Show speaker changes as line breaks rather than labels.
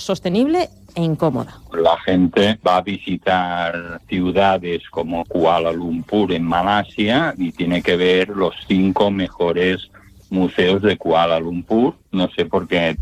sostenible e incómoda.
La gente va a visitar ciudades como Kuala Lumpur en Malasia y tiene que ver los 5 mejores museos de Kuala Lumpur. No sé por qué